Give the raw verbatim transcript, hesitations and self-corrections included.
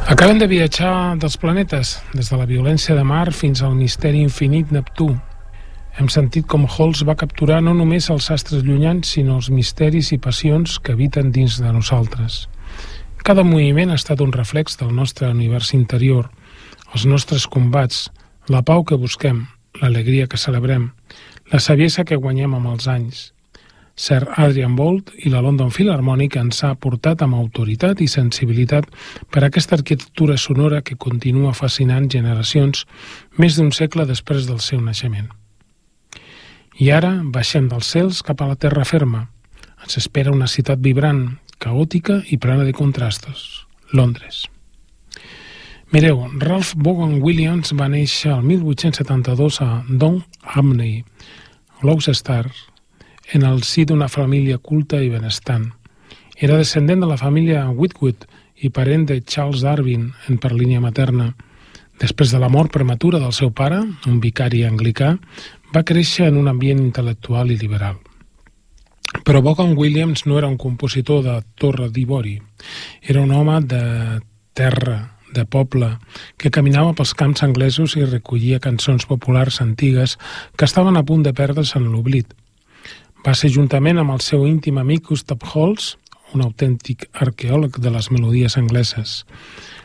Acabem de viatjar dels planetes, des de la violència de Mart fins al misteri infinit Neptú. Hem sentit com Holst va capturar no només els astres llunyans, sinó els misteris i passions que habiten dins de nosaltres. Cada moviment ha estat un reflex del nostre univers interior, els nostres combats, la pau que busquem, l'alegria que celebrem, la saviesa que guanyem amb els anys. Sir Adrian Boult i la London Philharmonic ens ha portat amb autoritat i sensibilitat per aquesta arquitectura sonora que continua fascinant generacions més d'un segle després del seu naixement. I ara baixem dels cels cap a la terra ferma. Ens espera una ciutat vibrant, caòtica i plena de contrastos, Londres. Mireu, Ralph Vaughan Williams va néixer el mil vuit-cents setanta-dos a Downhamney, Gloucester, en el si d'una família culta i benestant. Era descendent de la família Whitwood i parent de Charles Darwin per línia materna. Després de la mort prematura del seu pare, un vicari anglicà, va créixer en un ambient intel·lectual i liberal. Però Vaughan Williams no era un compositor de Torre d'Ivori. Era un home de terra, de poble, que caminava pels camps anglesos i recollia cançons populars antigues que estaven a punt de perdre's en l'oblit. Va ser juntament amb el seu íntim amic Gustav Holst, un autèntic arqueòleg de les melodies angleses.